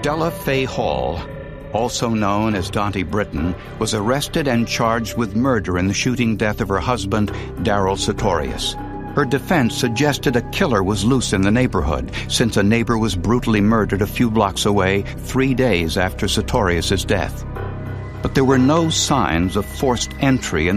Della Faye Hall, also known as Dante Britton, was arrested and charged with murder in the shooting death of her husband, Darryl Sartorius. Her defense suggested a killer was loose in the neighborhood, since a neighbor was brutally murdered a few blocks away 3 days after Sartorius's death. But there were no signs of forced entry in